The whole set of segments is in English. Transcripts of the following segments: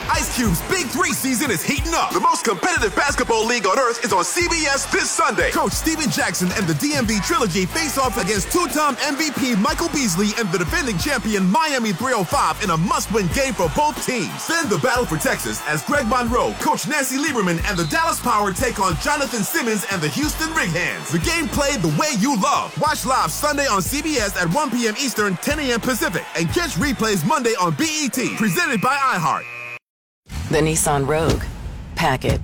Ice Cube's Big 3 season is heating up. The most competitive basketball league on earth is on CBS this Sunday. Coach Steven Jackson and the DMV Trilogy face off against two-time MVP Michael Beasley and the defending champion Miami 305 in a must-win game for both teams. Then the battle for Texas as Greg Monroe, Coach Nancy Lieberman, and the Dallas Power take on Jonathan Simmons and the Houston Rig Hands. The game played the way you love. Watch live Sunday on CBS at 1 p.m. Eastern, 10 a.m. Pacific, and catch replays Monday on BET, presented by iHeart. The Nissan Rogue. Pack it.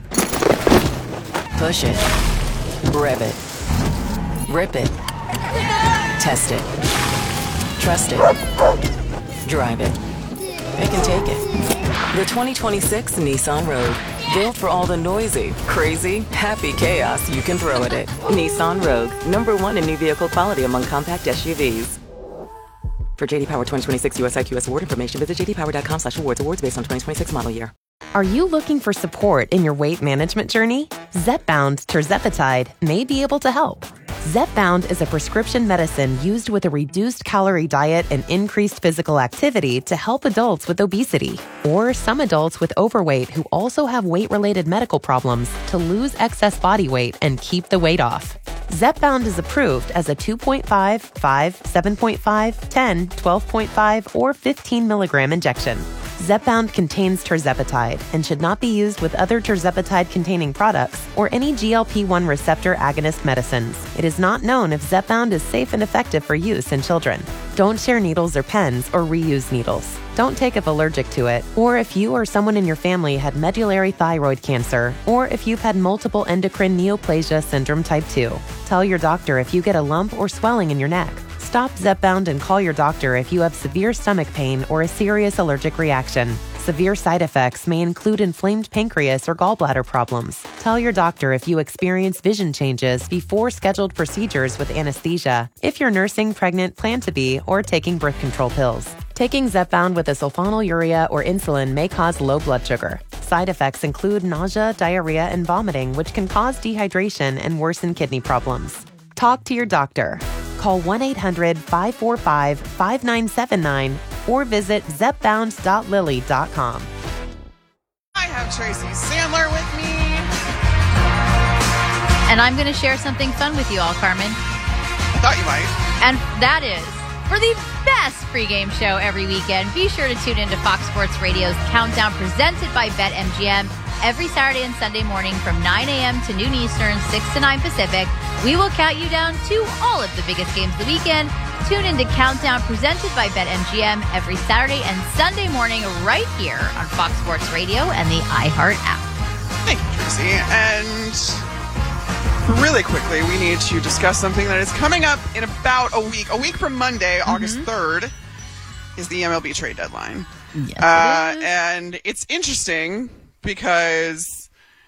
Push it. Rev it. Rip it. Test it. Trust it. Drive it. It can take it. The 2026 Nissan Rogue. Built for all the noisy, crazy, happy chaos you can throw at it. Nissan Rogue. #1 in new vehicle quality among compact SUVs. For JD Power 2026 US IQS award information, visit jdpower.com/awards. Awards based on 2026 model year. Are you looking for support in your weight management journey? Zepbound tirzepatide may be able to help. Zepbound is a prescription medicine used with a reduced calorie diet and increased physical activity to help adults with obesity or some adults with overweight who also have weight-related medical problems to lose excess body weight and keep the weight off. Zepbound is approved as a 2.5, 5, 7.5, 10, 12.5, or 15 milligram injection. Zepbound contains tirzepatide and should not be used with other tirzepatide-containing products or any GLP-1 receptor agonist medicines. It is not known if Zepbound is safe and effective for use in children. Don't share needles or pens or reuse needles. Don't take if allergic to it, or if you or someone in your family had medullary thyroid cancer, or if you've had multiple endocrine neoplasia syndrome type 2. Tell your doctor if you get a lump or swelling in your neck. Stop Zepbound and call your doctor if you have severe stomach pain or a serious allergic reaction. Severe side effects may include inflamed pancreas or gallbladder problems. Tell your doctor if you experience vision changes before scheduled procedures with anesthesia, if you're nursing, pregnant, plan to be, or taking birth control pills. Taking Zepbound with a sulfonylurea or insulin may cause low blood sugar. Side effects include nausea, diarrhea, and vomiting, which can cause dehydration and worsen kidney problems. Talk to your doctor. Call 1-800-545-5979 or visit zepbound.lilly.com. I have Tracy Sandler with me. And I'm going to share something fun with you all, Carmen. I thought you might. And that is, for the best pregame show every weekend, be sure to tune into Fox Sports Radio's Countdown presented by BetMGM. Every Saturday and Sunday morning from 9 a.m. to noon Eastern, 6 to 9 Pacific, we will count you down to all of the biggest games of the weekend. Tune into Countdown presented by BetMGM every Saturday and Sunday morning right here on Fox Sports Radio and the iHeart app. Thank you, Tracy. And really quickly, we need to discuss something that is coming up in about a week. A week from Monday, August 3rd, is the MLB trade deadline. Yes, it is. And it's interesting because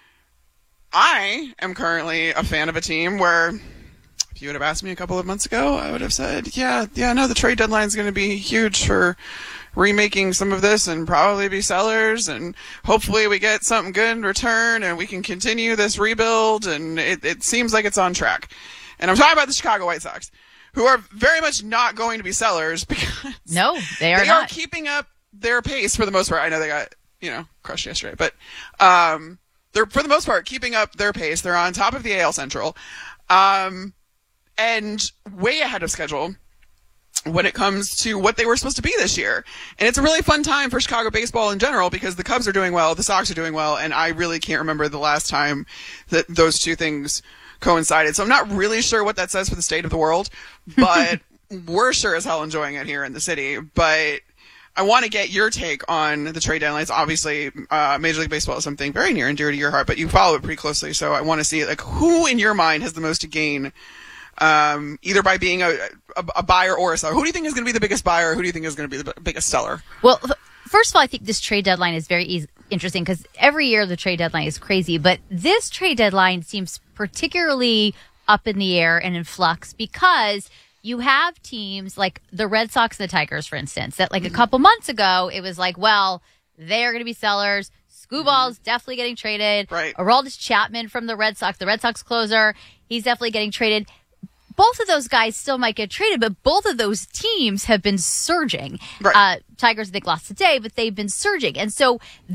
I am currently a fan of a team where if you would have asked me a couple of months ago, I would have said, yeah, no, the trade deadline is going to be huge for remaking some of this and probably be sellers, and hopefully we get something good in return and we can continue this rebuild, and it seems like it's on track. And I'm talking about the Chicago White Sox, who are very much not going to be sellers because No, they are they not. are keeping up their pace for the most part. I know they got crushed yesterday, but they're for the most part keeping up their pace. They're on top of the AL Central, and way ahead of schedule when it comes to what they were supposed to be this year. And it's a really fun time for Chicago baseball in general because the Cubs are doing well, the Sox are doing well, and I really can't remember the last time that those two things coincided. So I'm not really sure what that says for the state of the world, but we're sure as hell enjoying it here in the city. But I want to get your take on the trade deadlines. Obviously, Major League Baseball is something very near and dear to your heart, but you follow it pretty closely. So I want to see, like, who in your mind has the most to gain, either by being a buyer or a seller. Who do you think is going to be the biggest buyer? Who do you think is going to be the biggest seller? Well, first of all, I think this trade deadline is very interesting because every year the trade deadline is crazy, but this trade deadline seems particularly up in the air and in flux because you have teams like the Red Sox and the Tigers, for instance, that like a couple months ago, it was like, well, they're going to be sellers. Skubal's definitely getting traded. Right. Aroldis Chapman from the Red Sox closer, he's definitely getting traded. Both of those guys still might get traded, but both of those teams have been surging. Right. Tigers, I think, lost today, but they've been surging. And so